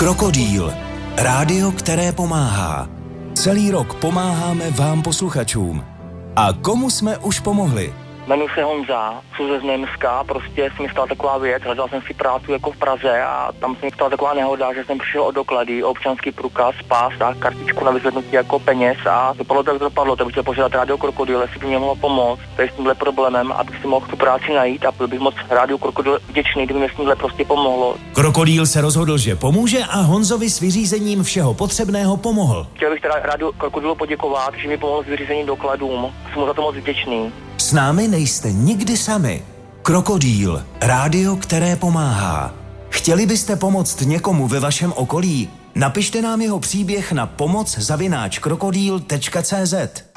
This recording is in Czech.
Krokodýl. Rádio, které pomáhá. Celý rok pomáháme vám posluchačům. A komu jsme už pomohli? Jmenuji se Honza, jsou ze Znojemska, prostě se mi stala taková věc, hledal jsem si práci jako v Praze a tam se mi stala taková nehoda, že jsem přišel o doklady, občanský průkaz, pás a kartičku na vyzvednutí jako peněz a dopadlo tak dopadlo, tak bych chtěl požádat Rádio Krokodýl, jestli by mě mohlo pomoct, tady s tímhle problémem, abych si mohl tu práci najít a byl bych moc Rádiu Krokodýl vděčný, kdyby mě s tímhle prostě pomohlo. Krokodýl se rozhodl, že pomůže a Honzovi s vyřízením všeho potřebného pomohl. Chtěl bych teda Rádiu Krokodýlu poděkovat, že mi pomohl s vyřízením dokladům, jsem mu za to moc vděčný. S námi nejste nikdy sami. Krokodýl. Rádio, které pomáhá. Chtěli byste pomoct někomu ve vašem okolí? Napište nám jeho příběh na pomoc@krokodýl.cz.